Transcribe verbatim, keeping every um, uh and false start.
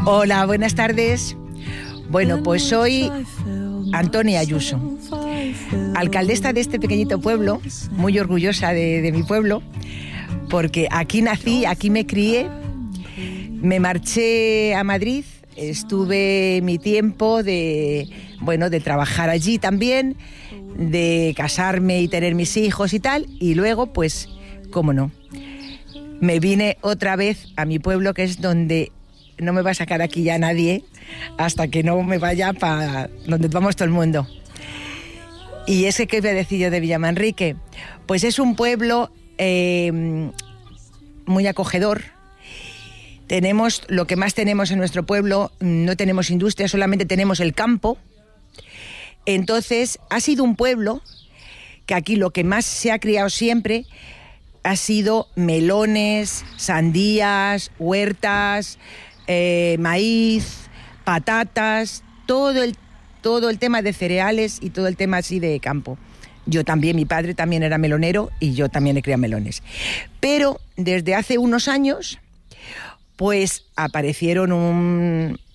Hola, buenas tardes. Bueno, pues soy Antonia Ayuso, alcaldesa de este pequeñito pueblo, muy orgullosa de, de mi pueblo, porque aquí nací, aquí me crié, me marché a Madrid, estuve mi tiempo de, bueno, de trabajar allí también, de casarme y tener mis hijos y tal, y luego, pues, cómo no, me vine otra vez a mi pueblo, que es donde no me va a sacar aquí ya nadie hasta que no me vaya para donde vamos todo el mundo. Y ese que voy a decir yo de Villamanrique, pues es un pueblo eh, muy acogedor. Tenemos lo que más tenemos en nuestro pueblo, no tenemos industria, solamente tenemos el campo. Entonces ha sido un pueblo que aquí lo que más se ha criado siempre ha sido melones, sandías, huertas, eh, maíz, patatas, todo el, todo el tema de cereales y todo el tema así de campo. Yo también, mi padre también era melonero y yo también he criado melones. Pero desde hace unos años, pues aparecieron un,